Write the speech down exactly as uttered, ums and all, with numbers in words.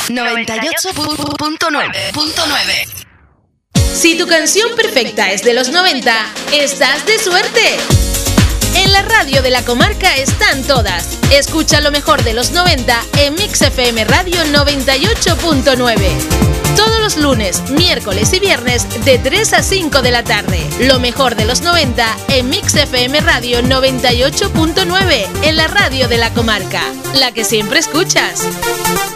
noventa y ocho punto nueve. Si tu canción perfecta es de los noventa, estás de suerte. En la radio de la comarca están todas. Escucha lo mejor de los noventa en Mix F M Radio noventa y ocho punto nueve. Todos los lunes, miércoles y viernes de tres a cinco de la tarde. Lo mejor de los noventa en Mix F M Radio noventa y ocho punto nueve, en la radio de la comarca. La que siempre escuchas.